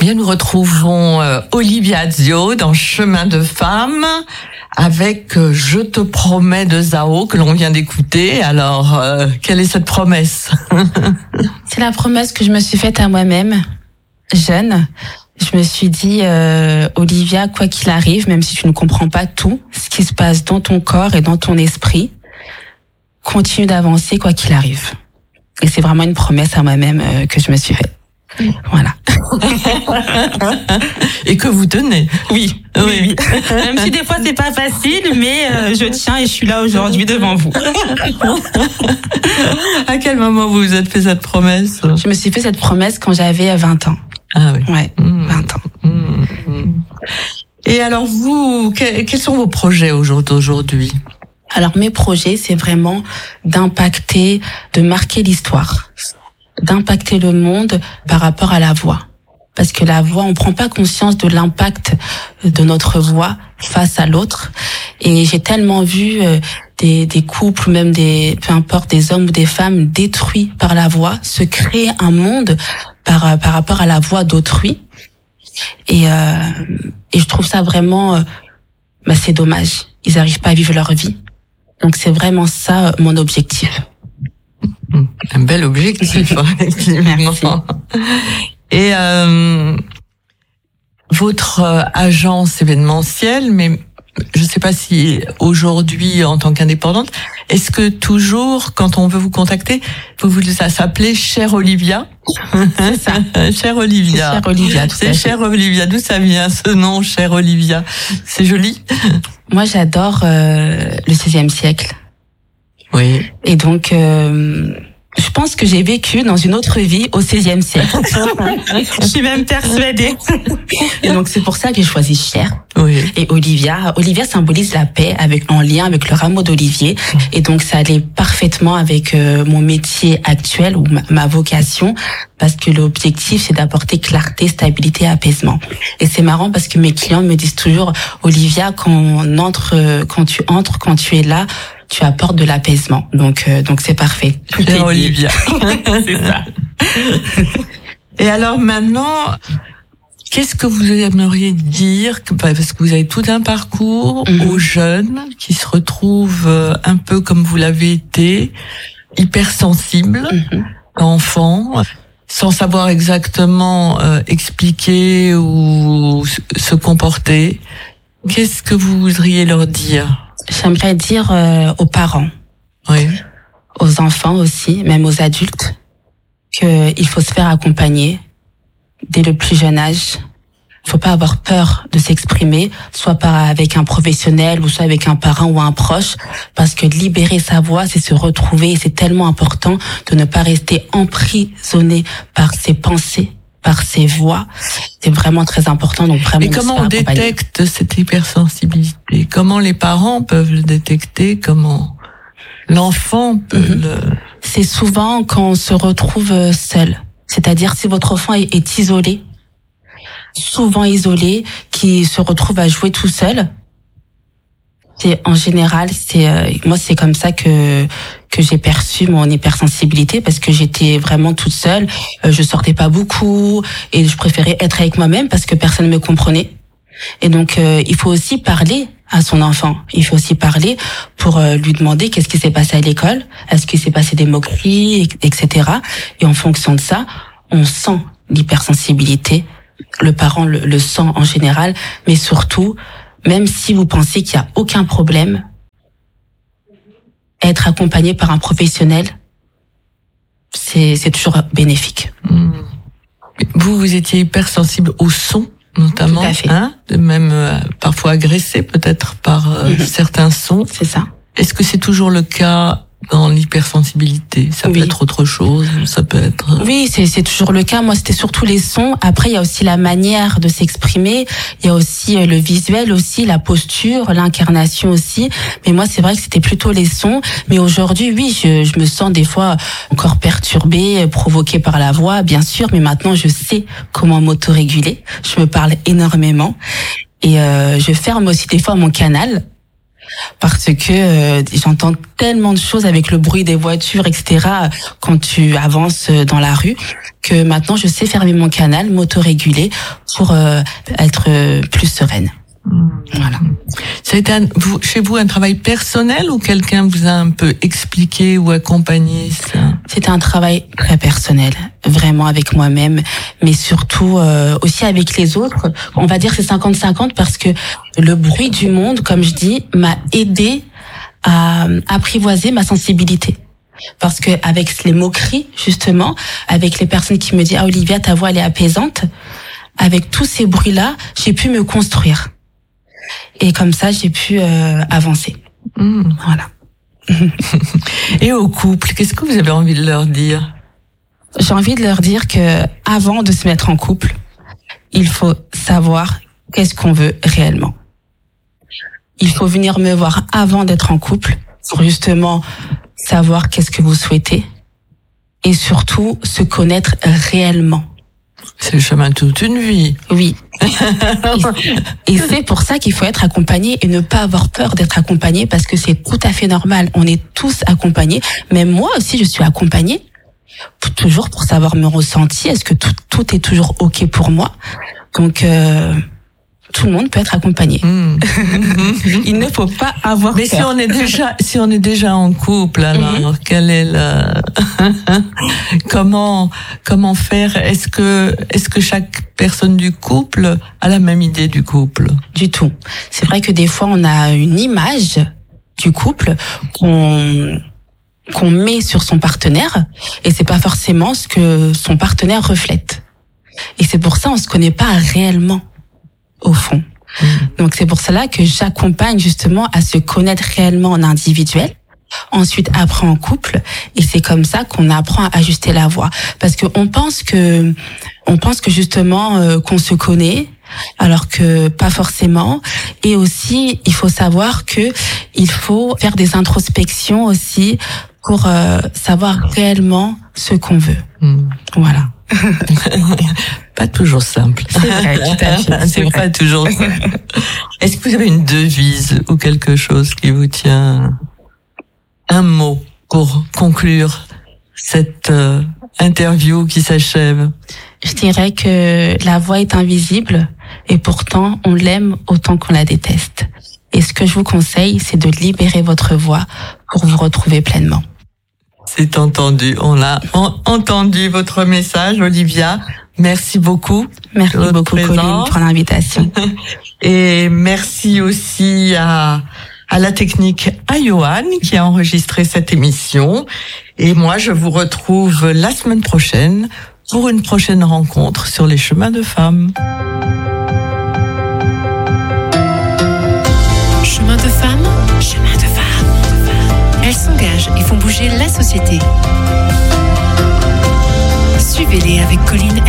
Bien, nous retrouvons Olivia Azio dans Chemin de femme avec Je te promets de Zao que l'on vient d'écouter. Alors, quelle est cette promesse? C'est la promesse que je me suis faite à moi-même, jeune. Je me suis dit, Olivia, quoi qu'il arrive, même si tu ne comprends pas tout, ce qui se passe dans ton corps et dans ton esprit, continue d'avancer quoi qu'il arrive. Et c'est vraiment une promesse à moi-même que je me suis faite. Voilà. Et que vous tenez. Oui. Même si des fois c'est pas facile, mais je tiens et je suis là aujourd'hui devant vous. À quel moment vous vous êtes fait cette promesse? Je me suis fait cette promesse quand j'avais 20 ans. Ah oui. Ouais, 20 ans. Et alors vous, quels sont vos projets aujourd'hui? Alors mes projets, c'est vraiment d'impacter, de marquer l'histoire, d'impacter le monde par rapport à la voix. Parce que la voix, on prend pas conscience de l'impact de notre voix face à l'autre. Et j'ai tellement vu des couples, même peu importe, des hommes ou des femmes détruits par la voix, se créer un monde par rapport à la voix d'autrui. Et je trouve ça vraiment, c'est dommage. Ils n'arrivent pas à vivre leur vie. Donc c'est vraiment ça mon objectif. Un bel objectif, effectivement. Et votre agence événementielle, mais je ne sais pas si aujourd'hui, en tant qu'indépendante, est-ce que toujours, quand on veut vous contacter, ça s'appelait Chère Olivia? C'est ça. Chère Olivia. Chère Olivia. C'est Chère Olivia. D'où ça vient ce nom, Chère Olivia? C'est joli. Moi, j'adore le 16e siècle. Oui. Et donc, je pense que j'ai vécu dans une autre vie au 16e siècle. Je suis même persuadée. Et donc, c'est pour ça que j'ai choisi Cher. Oui. Et Olivia symbolise la paix en lien avec le rameau d'olivier. Et donc, ça allait parfaitement avec mon métier actuel ou ma vocation. Parce que l'objectif, c'est d'apporter clarté, stabilité et apaisement. Et c'est marrant parce que mes clients me disent toujours, Olivia, quand tu es là, tu apportes de l'apaisement. Donc c'est parfait. Chère Olivia. C'est ça. Et alors maintenant, qu'est-ce que vous aimeriez dire, parce que vous avez tout un parcours aux jeunes qui se retrouvent un peu comme vous l'avez été, hypersensibles, enfants, sans savoir exactement expliquer ou se comporter. Qu'est-ce que vous voudriez leur dire? J'aimerais dire aux parents, oui, aux enfants aussi, même aux adultes, qu'il faut se faire accompagner dès le plus jeune âge. Il faut pas avoir peur de s'exprimer, soit avec un professionnel ou soit avec un parent ou un proche, parce que libérer sa voix, c'est se retrouver et c'est tellement important de ne pas rester emprisonné par ses pensées, par ses voix. C'est vraiment très important. Donc vraiment. Et comment on détecte cette hypersensibilité? Comment les parents peuvent le détecter? Comment l'enfant peut C'est souvent quand on se retrouve seul. C'est-à-dire si votre enfant est isolé, souvent isolé, qui se retrouve à jouer tout seul. En général, moi c'est comme ça que j'ai perçu mon hypersensibilité, parce que j'étais vraiment toute seule, je sortais pas beaucoup et je préférais être avec moi-même parce que personne ne me comprenait. Et donc il faut aussi parler à son enfant. Il faut aussi parler pour lui demander qu'est-ce qui s'est passé à l'école, est-ce qu'il s'est passé des moqueries, etc. Et en fonction de ça, on sent l'hypersensibilité. Le parent le sent en général, mais surtout, même si vous pensez qu'il n'y a aucun problème, être accompagné par un professionnel, c'est toujours bénéfique. Vous étiez hypersensible au son, notamment, tout à fait. Même parfois agressé peut-être par certains sons. C'est ça. Est-ce que c'est toujours le cas dans l'hypersensibilité? Ça peut être autre chose, ça peut être... Oui, c'est toujours le cas. Moi, c'était surtout les sons. Après, il y a aussi la manière de s'exprimer. Il y a aussi le visuel aussi, la posture, l'incarnation aussi. Mais moi, c'est vrai que c'était plutôt les sons. Mais aujourd'hui, oui, je me sens des fois encore perturbée, provoquée par la voix, bien sûr. Mais maintenant, je sais comment m'autoréguler. Je me parle énormément. Et je ferme aussi des fois mon canal. parce que j'entends tellement de choses avec le bruit des voitures, etc. quand tu avances dans la rue, que maintenant je sais fermer mon canal, m'autoréguler pour être plus sereine. Voilà. Ça a été chez vous un travail personnel ou quelqu'un vous a un peu expliqué ou accompagné ça? C'était un travail très personnel, vraiment avec moi-même, mais surtout aussi avec les autres. On va dire c'est 50-50 parce que le bruit du monde, comme je dis, m'a aidé à apprivoiser ma sensibilité. Parce que avec les moqueries, justement, avec les personnes qui me disent « Ah Olivia, ta voix elle est apaisante », avec tous ces bruits-là, j'ai pu me construire. Et comme ça, j'ai pu avancer. Voilà. Et au couple, qu'est-ce que vous avez envie de leur dire? J'ai envie de leur dire que avant de se mettre en couple, il faut savoir qu'est-ce qu'on veut réellement. Il faut venir me voir avant d'être en couple pour justement savoir qu'est-ce que vous souhaitez et surtout se connaître réellement. C'est le chemin de toute une vie. Oui. Et c'est pour ça qu'il faut être accompagné et ne pas avoir peur d'être accompagné parce que c'est tout à fait normal. On est tous accompagnés. Même moi aussi, je suis accompagnée. Toujours pour savoir me ressentir. Est-ce que tout est toujours OK pour moi? Donc, tout le monde peut être accompagné. Il ne faut pas avoir peur. Mais si on est déjà en couple, alors quelle est comment faire? Est-ce que chaque personne du couple a la même idée du couple? Du tout. C'est vrai que des fois on a une image du couple qu'on met sur son partenaire et c'est pas forcément ce que son partenaire reflète. Et c'est pour ça on se connaît pas réellement. Au fond. Donc c'est pour cela que j'accompagne justement à se connaître réellement en individuel, ensuite après en couple, et c'est comme ça qu'on apprend à ajuster la voix. Parce que on pense que justement qu'on se connaît, alors que pas forcément. Et aussi il faut savoir que il faut faire des introspections aussi pour savoir réellement ce qu'on veut. Voilà. Pas toujours simple. C'est vrai, tout à fait. C'est pas toujours simple. Est-ce que vous avez une devise ou quelque chose qui vous tient? Un mot pour conclure cette interview qui s'achève. Je dirais que la voix est invisible et pourtant on l'aime autant qu'on la déteste. Et ce que je vous conseille, c'est de libérer votre voix pour vous retrouver pleinement. C'est entendu. On a entendu votre message, Olivia. Merci beaucoup. Merci beaucoup, Colline, pour l'invitation. Et merci aussi à la technique à Johan qui a enregistré cette émission. Et moi, je vous retrouve la semaine prochaine pour une prochaine rencontre sur les chemins de femmes. Chemin de femmes, chemin de femmes. Elles s'engagent et font bouger la société. Suivez-les avec Colline